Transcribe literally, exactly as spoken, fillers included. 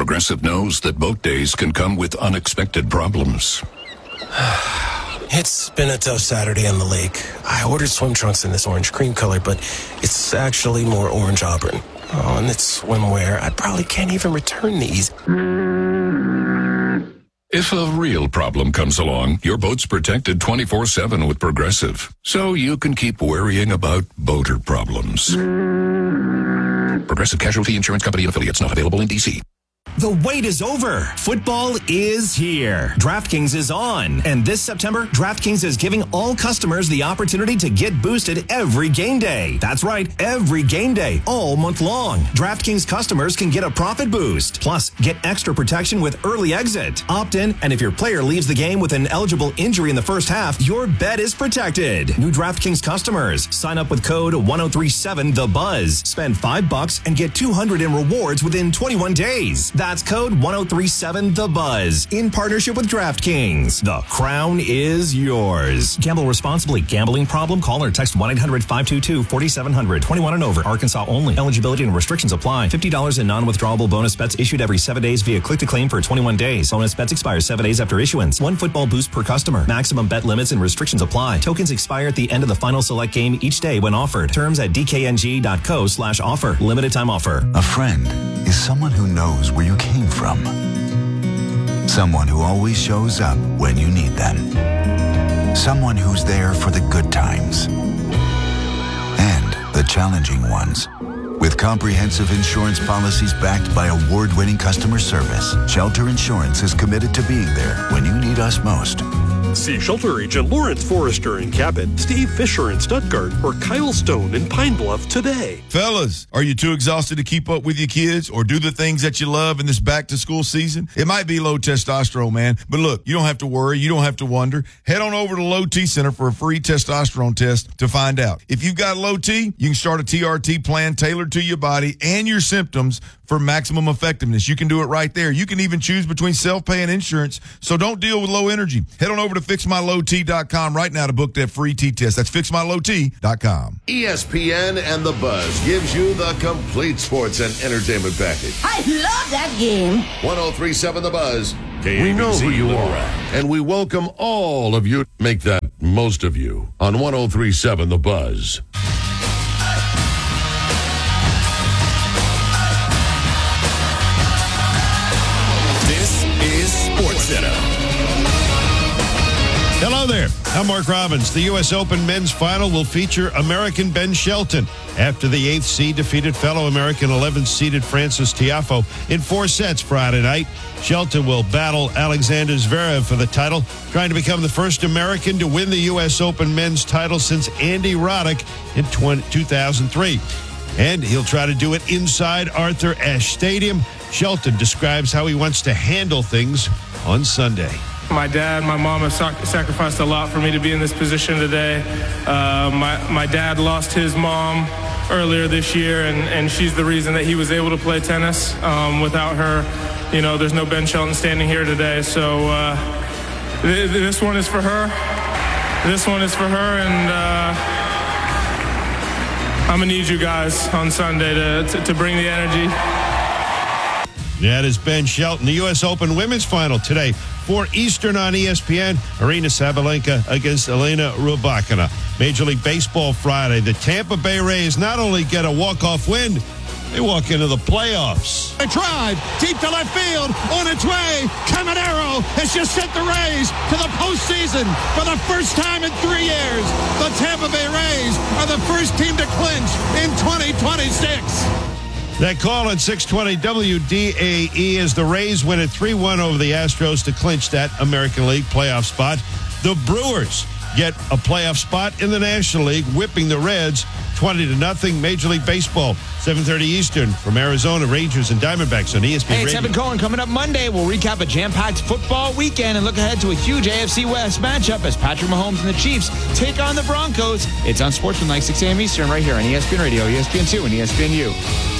Progressive knows that boat days can come with unexpected problems. It's been a tough Saturday on the lake. I ordered swim trunks in this orange cream color, but it's actually more orange auburn. Oh, and it's swimwear. I probably can't even return these. If a real problem comes along, your boat's protected twenty-four seven with Progressive, so you can keep worrying about boater problems. Progressive Casualty Insurance Company and affiliates, not available in D C. The wait is over. Football is here. DraftKings is on. And this September, DraftKings is giving all customers the opportunity to get boosted every game day. That's right, every game day, all month long. DraftKings customers can get a profit boost. Plus, get extra protection with early exit. Opt in, and if your player leaves the game with an eligible injury in the first half, your bet is protected. New DraftKings customers, sign up with code one oh three seven the buzz. Spend five bucks and get two hundred in rewards within twenty-one days. That's code one oh three seven the buzz in partnership with DraftKings. The crown is yours. Gamble responsibly. Gambling problem? Call or text one eight hundred five two two four seven zero zero. twenty-one and over. Arkansas only. Eligibility and restrictions apply. fifty dollars in non-withdrawable bonus bets issued every seven days via click to claim for twenty-one days. Bonus bets expire seven days after issuance. One football boost per customer. Maximum bet limits and restrictions apply. Tokens expire at the end of the final select game each day when offered. Terms at dkng.co slash offer. Limited time offer. A friend is someone who knows where you came from. Someone who always shows up when you need them. Someone who's there for the good times and the challenging ones. With comprehensive insurance policies backed by award-winning customer service, Shelter Insurance is committed to being there when you need us most. See Shelter Agent Lawrence Forrester in Cabot, Steve Fisher in Stuttgart, or Kyle Stone in Pine Bluff today. Fellas, are you too exhausted to keep up with your kids or do the things that you love in this back-to-school season? It might be low testosterone, man, but look, you don't have to worry. You don't have to wonder. Head on over to Low T Center for a free testosterone test to find out. If you've got low T, you can start a T R T plan tailored to your body and your symptoms for maximum effectiveness. You can do it right there. You can even choose between self-pay and insurance, so don't deal with low energy. Head on over to fix my low t dot com right now to book that free T-test. That's fix my low t dot com. E S P N and The Buzz gives you the complete sports and entertainment package. I love that game. ten thirty-seven The Buzz. We know who you are. And we welcome all of you. Make that most of you on ten thirty-seven The Buzz. Hello there. I'm Mark Robbins. The U S Open men's final will feature American Ben Shelton after the eighth seed defeated fellow American eleventh-seeded Francis Tiafoe in four sets Friday night. Shelton will battle Alexander Zverev for the title, trying to become the first American to win the U S Open men's title since Andy Roddick in two thousand three. And he'll try to do it inside Arthur Ashe Stadium. Shelton describes how he wants to handle things on Sunday. My dad, my mom have sac- sacrificed a lot for me to be in this position today. Uh, my, my dad lost his mom earlier this year, and, and she's the reason that he was able to play tennis. Um, without her, you know, there's no Ben Shelton standing here today. So uh, th- this one is for her. This one is for her, and uh, I'm going to need you guys on Sunday to, to, to bring the energy. That is Ben Shelton. The U S Open women's final today, four Eastern on E S P N. Arena Sabalenka against Elena Rybakina. Major League Baseball Friday. The Tampa Bay Rays not only get a walk-off win, they walk into the playoffs. A drive deep to left field, on its way. Caminero has just sent the Rays to the postseason for the first time in three years. The Tampa Bay Rays are the first team to clinch in twenty twenty-six. That call on six twenty W D A E as the Rays win at three one over the Astros to clinch that American League playoff spot. The Brewers get a playoff spot in the National League, whipping the Reds twenty to nothing. Major League Baseball, seven thirty Eastern from Arizona, Rangers and Diamondbacks on E S P N Hey, it's Radio. Evan Cohen. Coming up Monday, we'll recap a jam-packed football weekend and look ahead to a huge A F C West matchup as Patrick Mahomes and the Chiefs take on the Broncos. It's on Sportsman like six a.m. Eastern right here on E S P N Radio, E S P N two, and E S P N U.